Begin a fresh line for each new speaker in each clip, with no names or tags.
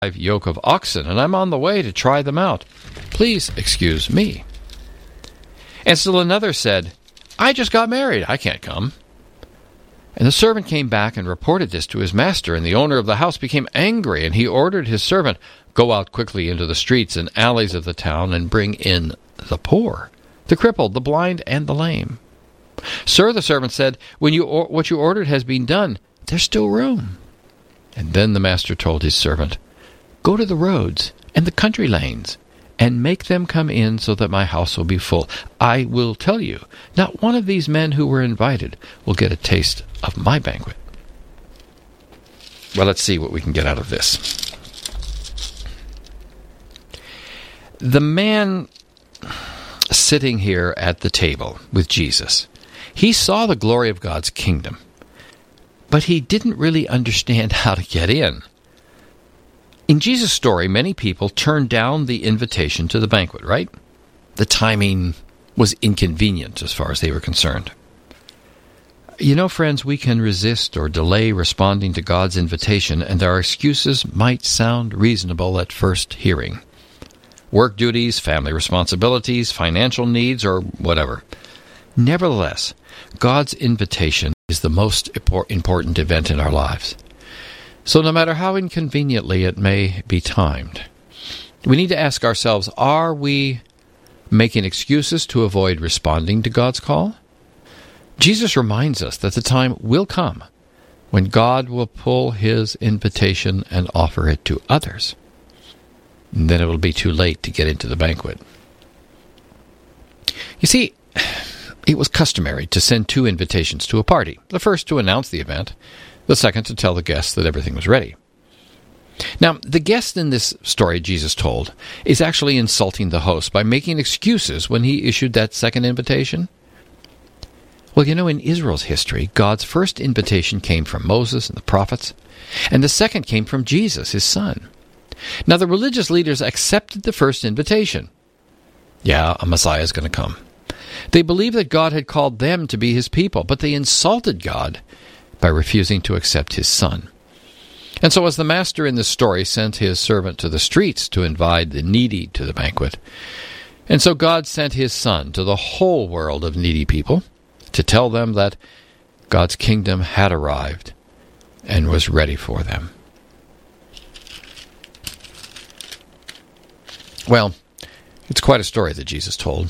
yoke of oxen, and I'm on the way to try them out. Please excuse me." And still another said, "I just got married. I can't come." And the servant came back and reported this to his master, and the owner of the house became angry, and he ordered his servant, "Go out quickly into the streets and alleys of the town and bring in the poor, the crippled, the blind, and the lame." "Sir," the servant said, what you ordered has been done. There's still room." And then the master told his servant, "Go to the roads and the country lanes, and make them come in so that my house will be full. I will tell you, not one of these men who were invited will get a taste of my banquet." Well, let's see what we can get out of this. The man sitting here at the table with Jesus, he saw the glory of God's kingdom, but he didn't really understand how to get in. In Jesus' story, many people turned down the invitation to the banquet, right? The timing was inconvenient as far as they were concerned. You know, friends, we can resist or delay responding to God's invitation, and our excuses might sound reasonable at first hearing. Work duties, family responsibilities, financial needs, or whatever. Nevertheless, God's invitation is the most important event in our lives. So no matter how inconveniently it may be timed, we need to ask ourselves, are we making excuses to avoid responding to God's call? Jesus reminds us that the time will come when God will pull his invitation and offer it to others. And then it will be too late to get into the banquet. You see, it was customary to send 2 invitations to a party. The first to announce the event, the second to tell the guests that everything was ready. Now, the guest in this story Jesus told is actually insulting the host by making excuses when he issued that second invitation. Well, you know, in Israel's history, God's first invitation came from Moses and the prophets, and the second came from Jesus, his son. Now, the religious leaders accepted the first invitation. Yeah, a Messiah is going to come. They believed that God had called them to be his people, but they insulted God by refusing to accept his son. And so as the master in this story sent his servant to the streets to invite the needy to the banquet, and so God sent his son to the whole world of needy people to tell them that God's kingdom had arrived and was ready for them. Well, it's quite a story that Jesus told.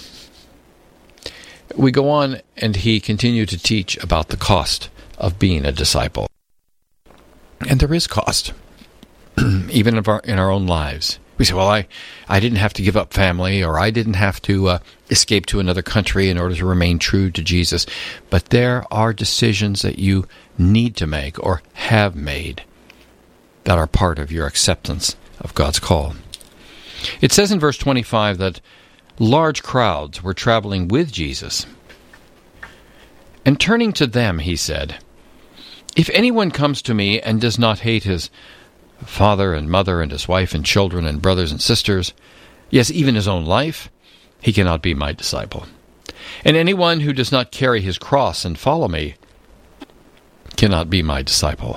We go on, and he continued to teach about the cost of being a disciple. And there is cost, even in our own lives. We say, well, I didn't have to give up family, or I didn't have to escape to another country in order to remain true to Jesus. But there are decisions that you need to make or have made that are part of your acceptance of God's call. It says in verse 25 that large crowds were traveling with Jesus. And turning to them, he said, "If anyone comes to me and does not hate his father and mother and his wife and children and brothers and sisters, yes, even his own life, he cannot be my disciple. And anyone who does not carry his cross and follow me cannot be my disciple."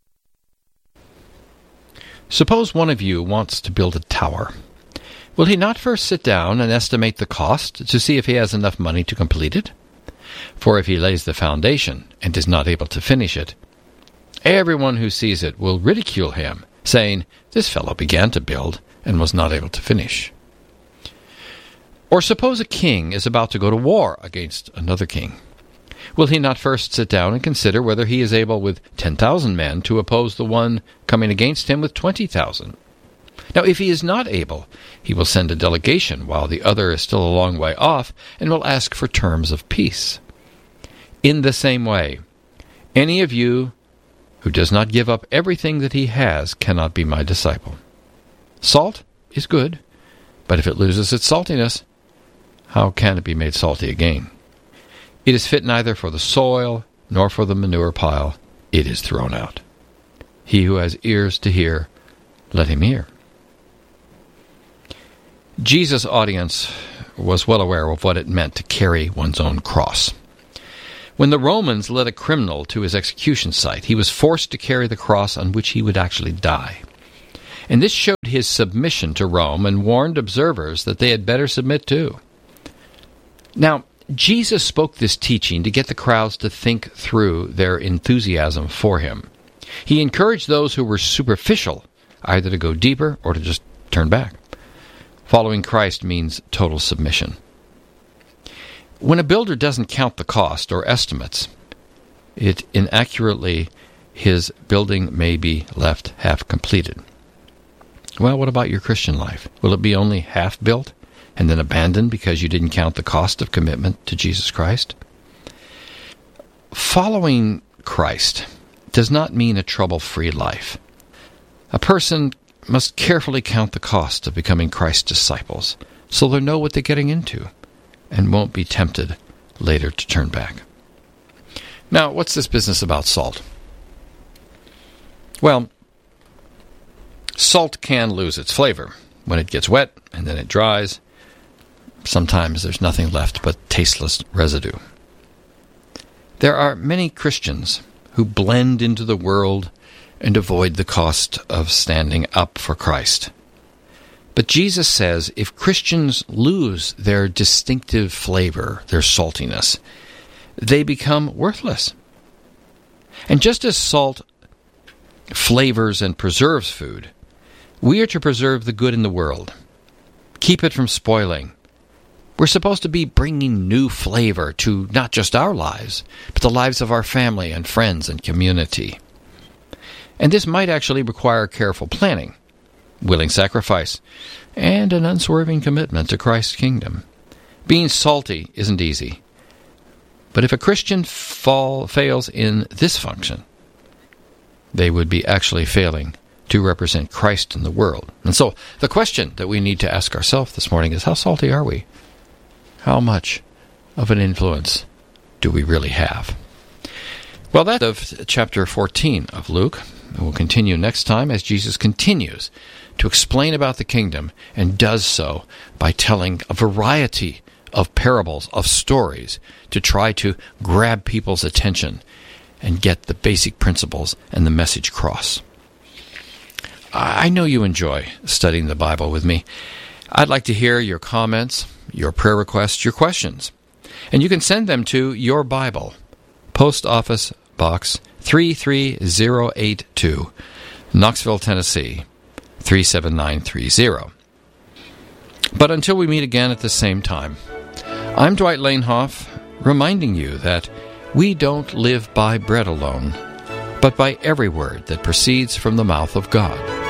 Suppose one of you wants to build a tower. Will he not first sit down and estimate the cost to see if he has enough money to complete it? For if he lays the foundation and is not able to finish it, everyone who sees it will ridicule him, saying, "This fellow began to build and was not able to finish." Or suppose a king is about to go to war against another king. Will he not first sit down and consider whether he is able with 10,000 men to oppose the one coming against him with 20,000? Now, if he is not able, he will send a delegation while the other is still a long way off and will ask for terms of peace. In the same way, any of you who does not give up everything that he has cannot be my disciple. Salt is good, but if it loses its saltiness, how can it be made salty again? It is fit neither for the soil nor for the manure pile. It is thrown out. He who has ears to hear, let him hear. Jesus' audience was well aware of what it meant to carry one's own cross. When the Romans led a criminal to his execution site, he was forced to carry the cross on which he would actually die. And this showed his submission to Rome and warned observers that they had better submit too. Now, Jesus spoke this teaching to get the crowds to think through their enthusiasm for him. He encouraged those who were superficial either to go deeper or to just turn back. Following Christ means total submission. When a builder doesn't count the cost or estimates, it inaccurately his building may be left half completed. Well, what about your Christian life? Will it be only half built and then abandoned because you didn't count the cost of commitment to Jesus Christ? Following Christ does not mean a trouble-free life. A person must carefully count the cost of becoming Christ's disciples so they'll know what they're getting into and won't be tempted later to turn back. Now, what's this business about salt? Well, salt can lose its flavor when it gets wet and then it dries. Sometimes there's nothing left but tasteless residue. There are many Christians who blend into the world and avoid the cost of standing up for Christ. But Jesus says if Christians lose their distinctive flavor, their saltiness, they become worthless. And just as salt flavors and preserves food, we are to preserve the good in the world, keep it from spoiling. We're supposed to be bringing new flavor to not just our lives, but the lives of our family and friends and community. And this might actually require careful planning, willing sacrifice, and an unswerving commitment to Christ's kingdom. Being salty isn't easy. But if a Christian fails in this function, they would be actually failing to represent Christ in the world. And so the question that we need to ask ourselves this morning is, how salty are we? How much of an influence do we really have? Well, that's of chapter 14 of Luke. And we'll continue next time as Jesus continues to explain about the kingdom and does so by telling a variety of parables, of stories, to try to grab people's attention and get the basic principles and the message across. I know you enjoy studying the Bible with me. I'd like to hear your comments, your prayer requests, your questions. And you can send them to Your Bible, Post Office Box 33082, Knoxville, Tennessee 37930. But until we meet again at the same time, I'm Dwight Lanehoff, reminding you that we don't live by bread alone, but by every word that proceeds from the mouth of God.